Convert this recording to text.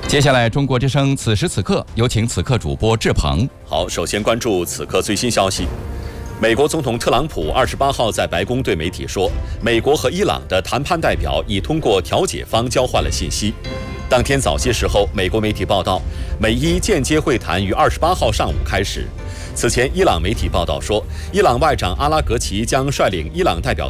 接下来，中国之声此时此刻有请此刻主播志鹏。 好，首先关注此刻最新消息。美国总统特朗普28号在白宫对媒体说，美国和伊朗的谈判代表已通过调解方交换了信息。当天早些时候，美国媒体报道，美伊间接会谈于28号上午开始。此前，伊朗媒体报道说，伊朗外长阿拉格齐将率领伊朗代表